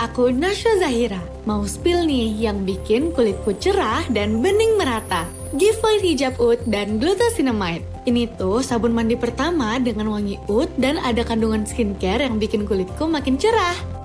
aku Nasya Zahira. Mau spill nih yang bikin kulitku cerah dan bening merata. Giveaway hijab oud dan glucosinamide. Ini tuh sabun mandi pertama dengan wangi oud dan ada kandungan skincare yang bikin kulitku makin cerah.